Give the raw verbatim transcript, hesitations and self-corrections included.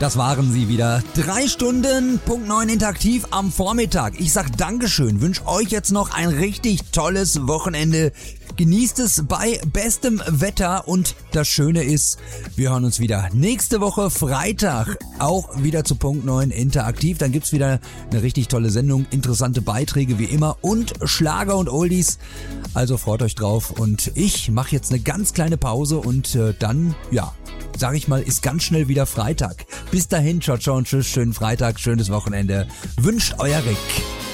Das waren sie wieder. Drei Stunden, Punkt neun interaktiv am Vormittag. Ich sag Dankeschön, wünsche euch jetzt noch ein richtig tolles Wochenende. Genießt es bei bestem Wetter und das Schöne ist, wir hören uns wieder nächste Woche Freitag, auch wieder zu Punkt neun interaktiv. Dann gibt's wieder eine richtig tolle Sendung, interessante Beiträge wie immer und Schlager und Oldies. Also freut euch drauf und ich mache jetzt eine ganz kleine Pause und äh, dann, ja, sag ich mal, ist ganz schnell wieder Freitag. Bis dahin, ciao, ciao und tschüss, schönen Freitag, schönes Wochenende. Wünscht euer Rick.